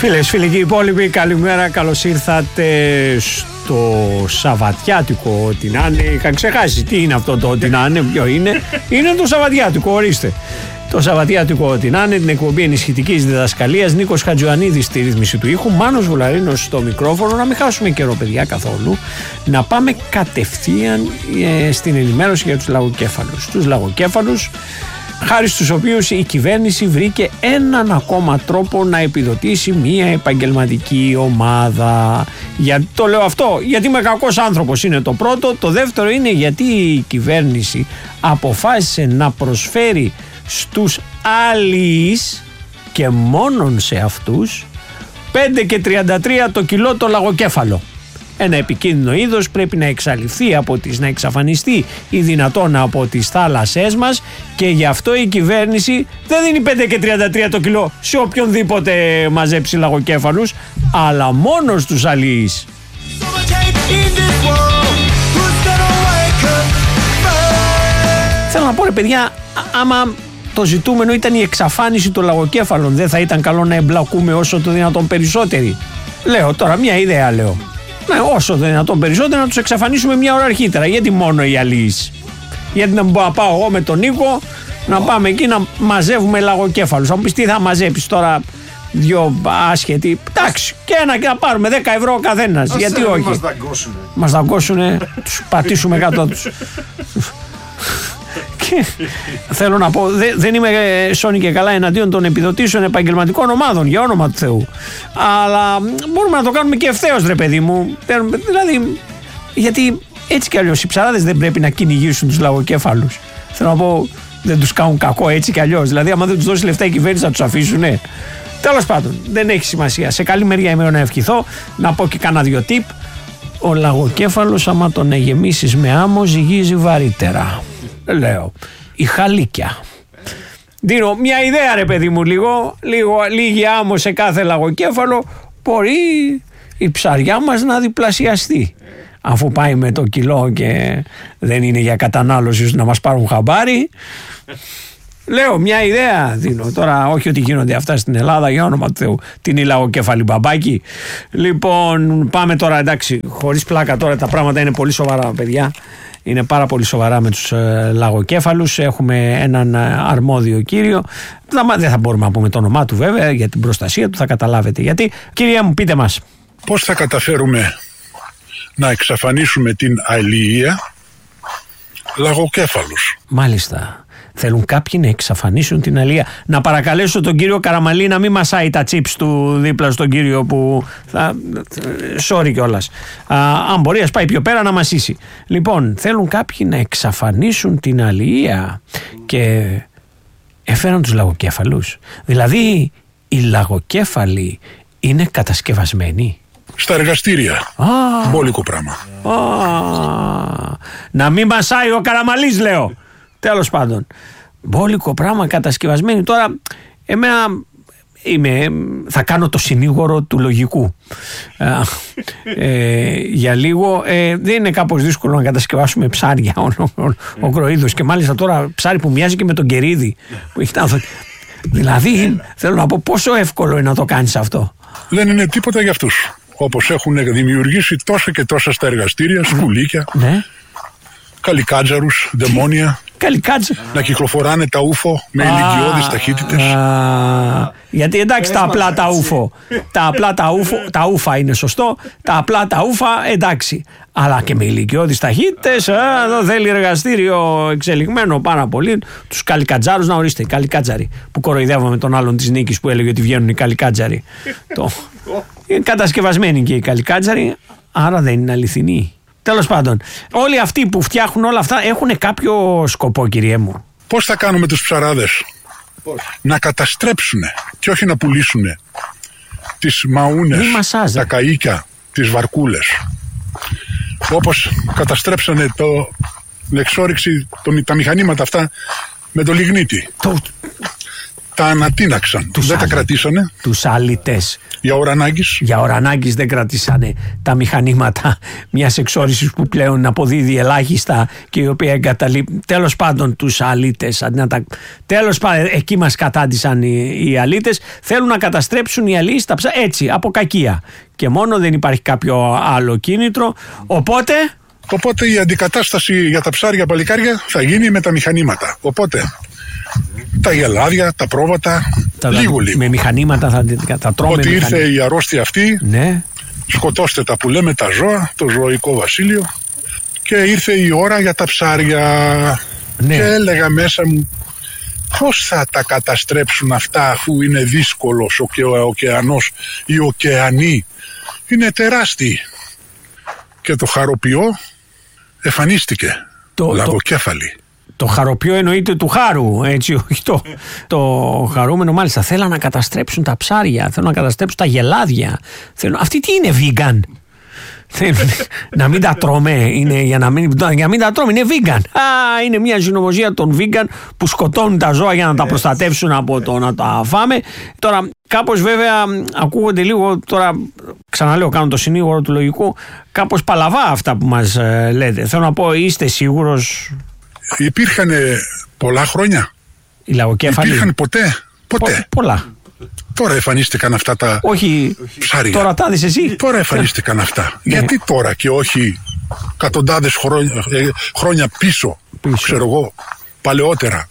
Φίλες, φίλοι και υπόλοιποι, καλημέρα, καλώς ήρθατε στο Σαββατιάτικο. Ό,τι να είναι, είχα ξεχάσει τι είναι αυτό το ό,τι να είναι, ποιο είναι. Είναι το Σαββατιάτικο, ορίστε. Το Σαββατιάτικο ό,τι να είναι, την εκπομπή ενισχυτικής διδασκαλίας. Νίκος Χατζιωαννίδης στη ρύθμιση του ήχου, Μάνος Βουλαρίνος στο μικρόφωνο. Να μην χάσουμε καιρό, παιδιά, καθόλου. Να πάμε κατευθείαν στην ενημέρωση για τους λαγοκέφαλους. Τους λαγοκέφαλους, χάρη στους οποίους η κυβέρνηση βρήκε έναν ακόμα τρόπο να επιδοτήσει μια επαγγελματική ομάδα. Γιατί το λέω αυτό? Γιατί είμαι κακός άνθρωπος, είναι το πρώτο. Το δεύτερο είναι γιατί η κυβέρνηση αποφάσισε να προσφέρει στους αλλοίς και μόνον σε αυτούς 5 και 33 το κιλό το λαγοκέφαλο. Ένα επικίνδυνο είδος, πρέπει να εξαλειφθεί να εξαφανιστεί ή δυνατόν από τις θάλασσές μας, και γι' αυτό η κυβέρνηση δεν δίνει 5 και 33 το κιλό σε οποιονδήποτε μαζέψει λαγοκέφαλους, αλλά μόνο στους αλλοίς. Θέλω να πω, ρε παιδιά, άμα το ζητούμενο ήταν η εξαφάνιση των λαγοκέφαλων, δεν θα ήταν καλό να εμπλακούμε όσο το δυνατόν περισσότεροι? Λέω τώρα μια ιδέα, λέω. Όσο το δυνατόν περισσότερο να τους εξαφανίσουμε μια ώρα αρχίτερα. Γιατί μόνο οι αλλοίς? Γιατί να μπορώ να πάω εγώ με τον Νίκο να πάμε εκεί να μαζεύουμε λαγοκέφαλους? Θα μου πεις, τι θα μαζέψεις τώρα, δυο άσχετοι? Εντάξει, και να πάρουμε 10 ευρώ ο καθένας. Γιατί όχι? Μας δαγκώσουνε, τους πατήσουμε κάτω τους. Θέλω να πω, δεν είμαι σώνη και καλά εναντίον των επιδοτήσεων επαγγελματικών ομάδων, για όνομα του Θεού. Αλλά μπορούμε να το κάνουμε και ευθέως, ρε παιδί μου. Δηλαδή, γιατί έτσι κι αλλιώς οι ψαράδες δεν πρέπει να κυνηγήσουν τους λαγοκέφαλους. Θέλω να πω, δεν τους κάνουν κακό έτσι κι αλλιώς. Δηλαδή, άμα δεν τους δώσει λεφτά η κυβέρνηση, θα τους αφήσουνε? Τέλος πάντων, δεν έχει σημασία. Σε καλή μεριά είμαι να ευχηθώ, να πω και κάνα δυο tip. Ο λαγοκέφαλος, άμα τον γεμίσεις με άμμο, ζυγίζει βαρύτερα. Λέω, η χαλίκια. Δίνω μια ιδέα, ρε παιδί μου, λίγη άμμο σε κάθε λαγοκέφαλο, μπορεί η ψαριά μας να διπλασιαστεί. Αφού πάει με το κιλό και δεν είναι για κατανάλωση ώστε να μας πάρουν χαμπάρι. Λέω, μια ιδέα δίνω. Τώρα, όχι ότι γίνονται αυτά στην Ελλάδα, για όνομα του Θεού. Την η λαγοκέφαλη μπαμπάκι. Λοιπόν, πάμε τώρα, εντάξει, χωρίς πλάκα τώρα, τα πράγματα είναι πολύ σοβαρά, παιδιά. Είναι πάρα πολύ σοβαρά με τους λαγοκέφαλους. Έχουμε έναν αρμόδιο κύριο. Δεν θα μπορούμε να πούμε το όνομά του, βέβαια, για την προστασία του, θα καταλάβετε γιατί. Κυρία μου, πείτε μας. Πώς θα καταφέρουμε να εξαφανίσουμε την αλληλεία λαγοκέφαλους? Μάλιστα. Θέλουν κάποιοι να εξαφανίσουν την αλληλεία. Να παρακαλέσω τον κύριο Καραμαλή να μην μασάει τα τσίπς του δίπλα στον κύριο που θα... Sorry κιόλας. Αν μπορεί, ας πάει πιο πέρα να μασίσει. Λοιπόν, θέλουν κάποιοι να εξαφανίσουν την αλληλεία και έφεραν τους λαγοκέφαλους. Δηλαδή, οι λαγοκέφαλοι είναι κατασκευασμένοι στα εργαστήρια. Μπόλικο πράγμα. Να μην μασάει ο Καραμαλής, λέω. Τέλος πάντων, μπόλικο πράγμα, κατασκευασμένοι. Τώρα, εμένα θα κάνω το συνήγορο του λογικού. Για λίγο, δεν είναι κάπως δύσκολο να κατασκευάσουμε ψάρια ογκροείδος, και μάλιστα τώρα ψάρι που μοιάζει και με τον κερίδι. Δηλαδή, θέλω να πω, πόσο εύκολο είναι να το κάνεις αυτό? Δεν είναι τίποτα για αυτούς. Όπως έχουν δημιουργήσει τόσα και τόσα στα εργαστήρια, σκουλίκια, καλικάτζαρους, δαιμόνια. Να κυκλοφοράνε τα ούφο με ηλικιώδεις ταχύτητες. Γιατί εντάξει, τα απλά τα ούφο. Τα ούφα είναι σωστό. Τα απλά τα ούφα, εντάξει. Αλλά και με ηλικιώδεις ταχύτητες. Εδώ θέλει εργαστήριο εξελιγμένο πάρα πολύ. Τους καλικάτζαρους, να ορίστε, οι καλικάτζαροι που κοροϊδεύαμε τον άλλον της Νίκης που έλεγε ότι βγαίνουν οι καλικάτζαροι. Είναι κατασκευασμένοι και οι καλικάτζαροι, άρα δεν είναι αληθινοί. Τέλος πάντων, όλοι αυτοί που φτιάχνουν όλα αυτά έχουν κάποιο σκοπό, κυριέ μου. Πώς θα κάνουμε τους ψαράδες? Να καταστρέψουν και όχι να πουλήσουν τις μαούνες, τα καΐκια, τις βαρκούλες. Όπως καταστρέψανε την εξόρυξη, τα μηχανήματα αυτά με το λιγνίτη. τα ανατείναξαν. Δεν τα κρατήσανε. Τους αλήτες. Για ώρα ανάγκης. Για ώρα ανάγκης δεν κρατήσανε τα μηχανήματα μιας εξόρυσης που πλέον αποδίδει ελάχιστα και η οποία εγκαταλείπει. Τέλος πάντων, τους αλήτες. Τέλος πάντων, εκεί μας κατάντησαν οι αλήτες. Θέλουν να καταστρέψουν οι αλείς τα ψάρια. Έτσι, από κακία. Και μόνο, δεν υπάρχει κάποιο άλλο κίνητρο. Οπότε η αντικατάσταση για τα ψάρια παλικάρια θα γίνει με τα μηχανήματα. Οπότε τα γελάδια, τα πρόβατα, λίγο. Με μηχανήματα θα τρώμε. Ότι ήρθε η αρρώστια αυτή, ναι. Σκοτώστε τα που λέμε τα ζώα, το ζωικό βασίλειο, και ήρθε η ώρα για τα ψάρια. Ναι. Και έλεγα μέσα μου, πώς θα τα καταστρέψουν αυτά, αφού είναι δύσκολος ο ωκεανός, οι ωκεανοί είναι τεράστιοι. Και το χαροποιό εμφανίστηκε, λαγοκέφαλη. Το χαροποιό εννοείται του χάρου, έτσι, όχι το χαρούμενο. Μάλιστα, θέλουν να καταστρέψουν τα ψάρια, θέλουν να καταστρέψουν τα γελάδια. Αυτοί τι είναι, vegan? Να μην τα τρώμε, είναι για να μην τα τρώμε, είναι vegan. Είναι μια συνωμοσία των vegan που σκοτώνουν τα ζώα για να τα προστατεύσουν από το να τα φάμε. Τώρα, κάπως βέβαια ακούγονται λίγο, τώρα ξαναλέω, κάνω το συνήγορο του λογικού, κάπως παλαβά αυτά που μας λέτε. Θέλω να πω, είστε σίγουρος? Υπήρχαν πολλά χρόνια. Οι λαγοκέφαλοι. Υπήρχαν ποτέ. Πολλά. Τώρα εμφανίστηκαν αυτά τα ψάρια. Τώρα τα δεις εσύ. Τώρα εμφανίστηκαν αυτά. Γιατί τώρα και όχι εκατοντάδες χρόνια πίσω. Ξέρω εγώ, παλαιότερα.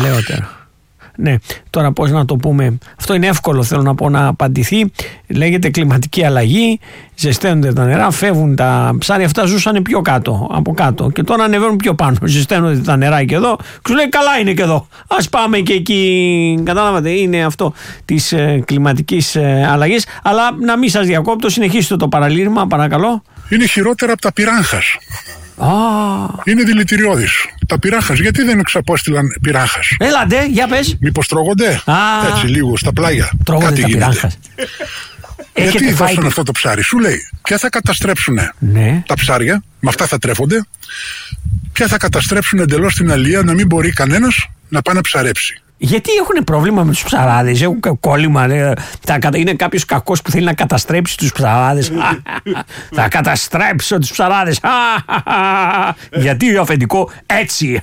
Ναι, τώρα πώς να το πούμε. Αυτό είναι εύκολο, θέλω να πω, να απαντηθεί. Λέγεται κλιματική αλλαγή. Ζεσταίνονται τα νερά, φεύγουν τα ψάρια. Αυτά ζούσαν πιο κάτω, από κάτω. Και τώρα ανεβαίνουν πιο πάνω. Ζεσταίνονται τα νερά και εδώ. Και σου λέει, καλά είναι και εδώ. Ας πάμε και εκεί. Κατάλαβατε, είναι αυτό της κλιματικής αλλαγής. Αλλά να μην σας διακόπτω, συνεχίστε το παραλήρημα, παρακαλώ. Είναι χειρότερα από τα πυράγχας. Είναι δηλητηριώδης. Τα πυράγχας, γιατί δεν εξαπόστειλαν πυράγχας? Έλατε, για πες. Μήπως τρώγονται έτσι λίγο στα πλάγια? Τρώγονται τα πυράγχας. Γιατί δώσαν αυτό το ψάρι? Σου λέει, ποια θα καταστρέψουν τα ψάρια, με αυτά θα τρέφονται, ποια θα καταστρέψουν εντελώς την αλεία, να μην μπορεί κανένας να πάει να ψαρέψει. Γιατί έχουν πρόβλημα με τους ψαράδες, έχουν κόλλημα, είναι κάποιος κακός που θέλει να καταστρέψει τους ψαράδες. Θα καταστρέψω τους ψαράδες. Γιατί αφεντικό έτσι.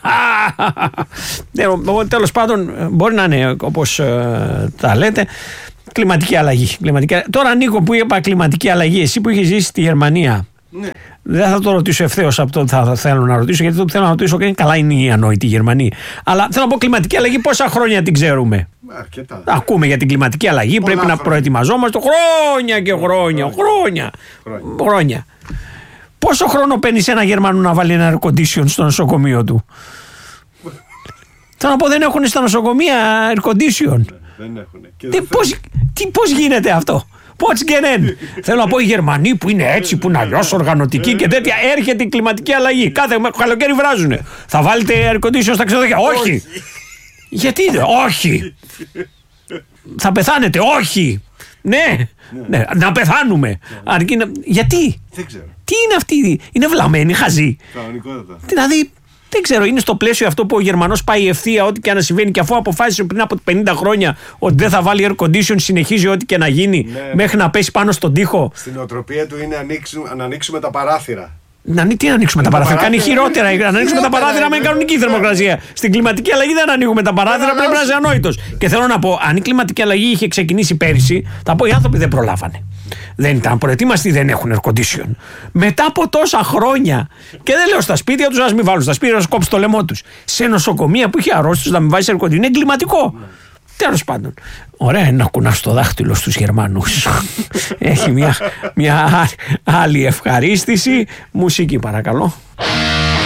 Τέλος πάντων, μπορεί να είναι όπως τα λέτε. Κλιματική αλλαγή. Τώρα, Νίκο, που είπα κλιματική αλλαγή, εσύ που έχεις ζήσει στη Γερμανία, ναι. Δεν θα το ρωτήσω ευθέως από το θα θέλω να ρωτήσω, γιατί το που θέλω να ρωτήσω και καλά είναι οι ανόητοι Γερμανοί. Αλλά θέλω να πω, κλιματική αλλαγή πόσα χρόνια την ξέρουμε? Αρκετά. Ακούμε για την κλιματική αλλαγή, πολλά πρέπει να προετοιμαζόμαστε χρόνια και χρόνια. Πόσο χρόνο παίρνει ένα Γερμανό να βάλει ένα air condition στο νοσοκομείο του? Θέλω να πω, δεν έχουν στα νοσοκομεία air condition. Δεν έχουν. Πώς γίνεται αυτό? Θέλω να πω, οι Γερμανοί που είναι έτσι, που είναι αλλιώς οργανωτικοί και τέτοια, έρχεται η κλιματική αλλαγή. Κάθε καλοκαίρι βράζουνε. Θα βάλετε air condition στα ξενοδοχεία? Όχι. Γιατί? Όχι. Θα πεθάνετε? Όχι. Ναι. Να πεθάνουμε. Γιατί? Δεν ξέρω. Τι είναι αυτοί? Είναι βλαμμένοι, χαζοί. Κανονικότατα. Δηλαδή, δεν ξέρω, είναι στο πλαίσιο αυτό που ο Γερμανός πάει ευθεία ό,τι και να συμβαίνει, και αφού αποφάσισε πριν από 50 χρόνια ότι δεν θα βάλει air condition, συνεχίζει ό,τι και να γίνει μέχρι να πέσει πάνω στον τοίχο. Στην οτροπία του είναι να ανοίξουμε τα παράθυρα. Τι να ανοίξουμε τα παράθυρα? Κάνει χειρότερα. Να ανοίξουμε τα παράθυρα με κανονική θερμοκρασία. Στην κλιματική αλλαγή δεν ανοίγουμε τα παράθυρα, πρέπει να είσαι ανόητος. Και θέλω να πω, αν η κλιματική αλλαγή είχε ξεκινήσει πέρυσι, θα πω, οι άνθρωποι δεν προλάβανε. Δεν ήταν προετοίμαστοι, δεν έχουν air condition. Μετά από τόσα χρόνια, και δεν λέω στα σπίτια τους, ας μην βάλουν στα σπίτια, να κόψει το λαιμό τους. Σε νοσοκομεία που είχε αρρώστους να μην βάζει air condition, είναι εγκληματικό. Τέλος πάντων. Ωραία να κουνάς το δάχτυλο στους Γερμανούς. Έχει μια άλλη ευχαρίστηση. Μουσική, παρακαλώ.